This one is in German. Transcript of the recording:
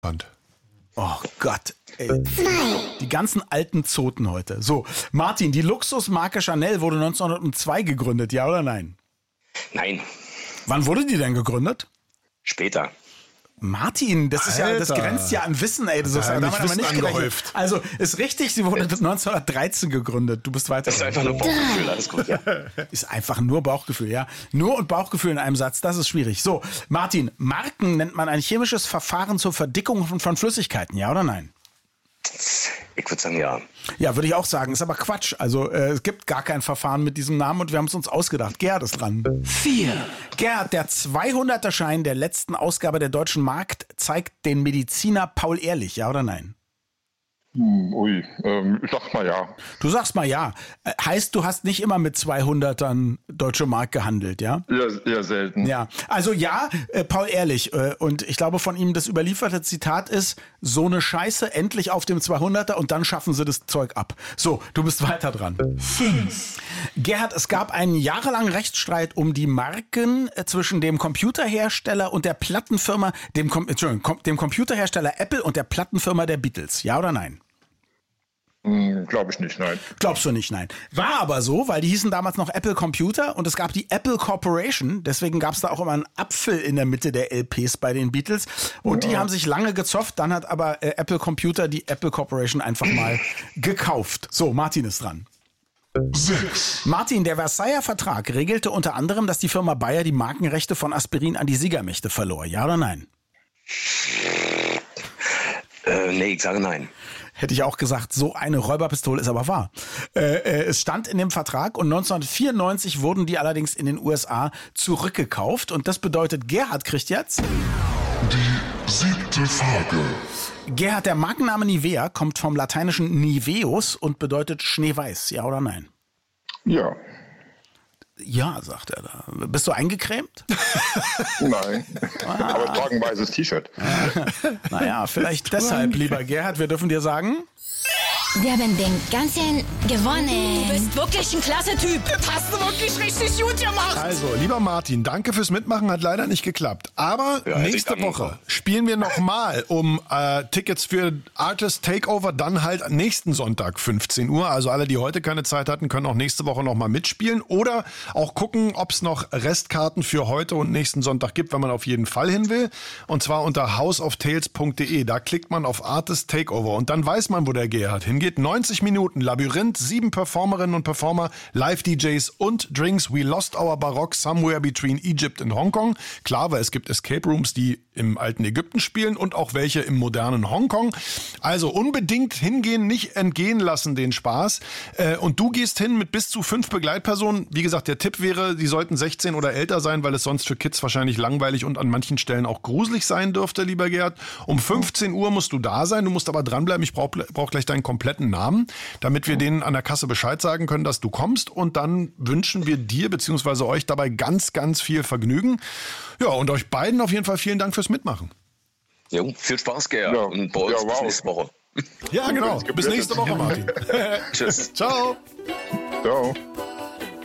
Oh Gott, ey. Die ganzen alten Zoten heute. So, Martin, die Luxusmarke Chanel wurde 1902 gegründet, ja oder nein? Nein. Wann wurde die denn gegründet? Später. Martin, das ist ja, das grenzt ja an Wissen, ey. Das ist damit aber nicht gerechnet. Also, ist richtig, sie wurde 1913 gegründet. Du bist weiter. Das ist einfach nur Bauchgefühl, alles gut, ja. Ist einfach nur Bauchgefühl, ja. Nur und Bauchgefühl in einem Satz, das ist schwierig. So, Martin, Marken nennt man ein chemisches Verfahren zur Verdickung von Flüssigkeiten, ja oder nein? Ich würde sagen, ja. Ja, würde ich auch sagen. Ist aber Quatsch. Also es gibt gar kein Verfahren mit diesem Namen und wir haben es uns ausgedacht. Gerhard ist dran. 4. Gerhard, der 200er-Schein der letzten Ausgabe der Deutschen Mark zeigt den Mediziner Paul Ehrlich, ja oder nein? Ich sag mal ja. Du sagst mal ja. Heißt, du hast nicht immer mit 200ern Deutsche Mark gehandelt, ja? Eher selten. Ja, also ja, Paul Ehrlich. Und ich glaube, von ihm das überlieferte Zitat ist, so eine Scheiße, endlich auf dem 200er und dann schaffen sie das Zeug ab. So, du bist weiter dran. 5. Gerhard, es gab einen jahrelangen Rechtsstreit um die Marken zwischen dem Computerhersteller und der Plattenfirma, dem Computerhersteller Apple und der Plattenfirma der Beatles. Ja oder nein? Glaube ich nicht, nein. Glaubst du nicht, nein. War aber so, weil die hießen damals noch Apple Computer und es gab die Apple Corporation, deswegen gab es da auch immer einen Apfel in der Mitte der LPs bei den Beatles und die haben sich lange gezofft, dann hat aber Apple Computer die Apple Corporation einfach mal gekauft. So, Martin ist dran. 6. Martin, der Versailler Vertrag regelte unter anderem, dass die Firma Bayer die Markenrechte von Aspirin an die Siegermächte verlor. Ja oder nein? Nee, ich sage nein. Hätte ich auch gesagt, so eine Räuberpistole ist aber wahr. Es stand in dem Vertrag und 1994 wurden die allerdings in den USA zurückgekauft. Und das bedeutet, Gerhard kriegt jetzt... Die 7. Frage. Gerhard, der Markenname Nivea kommt vom lateinischen Niveus und bedeutet Schneeweiß. Ja oder nein? Ja. Ja, sagt er da. Bist du eingecremt? Nein. Aber ich trage ein weißes T-Shirt. Naja, vielleicht deshalb, lieber Gerhard. Wir dürfen dir sagen... Wir haben den ganzen gewonnen. Du bist wirklich ein klasse Typ. Das hast du wirklich richtig gut gemacht. Also, lieber Martin, danke fürs Mitmachen, hat leider nicht geklappt. Aber Ja, nächste Woche spielen wir nochmal um Tickets für Artist Takeover, dann halt nächsten Sonntag 15 Uhr. Also alle, die heute keine Zeit hatten, können auch nächste Woche nochmal mitspielen oder auch gucken, ob es noch Restkarten für heute und nächsten Sonntag gibt, wenn man auf jeden Fall hin will. Und zwar unter houseoftales.de. Da klickt man auf Artist Takeover und dann weiß man, wo der Gerhard hingeht. 90 Minuten Labyrinth, 7 Performerinnen und Performer, Live-DJs und Drinks. We lost our Baroque somewhere between Egypt and Hongkong. Klar, weil es gibt Escape Rooms, die im alten Ägypten spielen und auch welche im modernen Hongkong. Also unbedingt hingehen, nicht entgehen lassen den Spaß. Und du gehst hin mit bis zu 5 Begleitpersonen. Wie gesagt, der Tipp wäre, die sollten 16 oder älter sein, weil es sonst für Kids wahrscheinlich langweilig und an manchen Stellen auch gruselig sein dürfte, lieber Gerhard. Um 15 Uhr musst du da sein. Du musst aber dranbleiben. Ich brauch gleich deinen kompletten Namen, damit wir denen an der Kasse Bescheid sagen können, dass du kommst. Und dann wünschen wir dir bzw. euch dabei ganz, ganz viel Vergnügen. Ja, und euch beiden auf jeden Fall vielen Dank fürs Mitmachen. Jo, viel Spaß, Gerhard. Ja. Und bei uns Ja, wow. bis nächste Woche. Ja, genau. Bis nächste Woche, Martin. Tschüss. Ciao. Ciao.